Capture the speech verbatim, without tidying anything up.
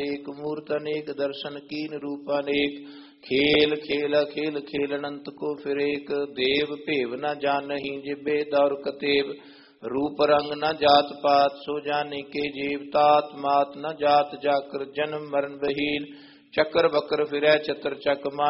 एक मूर्त अनेक दर्शन कीन रूप अनेक। खेल खेल खेल खेल अनंत को फिर एक। देव भेव न जानहि जिबे दौर कतेब। रूप रंग न जात पात सो जाने के जीव। तात मात न जात जाकर जन्म मरण बहीन। चक्र बकर फिरै चतर चक